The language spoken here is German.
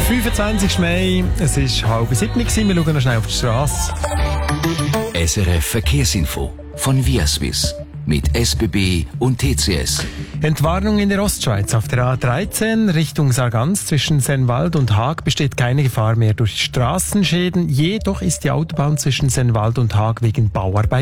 25. Mai, es ist 6:30. Wir schauen noch schnell auf die Straße. SRF Verkehrsinfo von Viaswiss mit SBB und TCS. Entwarnung in der Ostschweiz. Auf der A13 Richtung Sargans zwischen Sennwald und Haag besteht keine Gefahr mehr durch Straßenschäden. Jedoch ist die Autobahn zwischen Sennwald und Haag wegen Bauarbeiten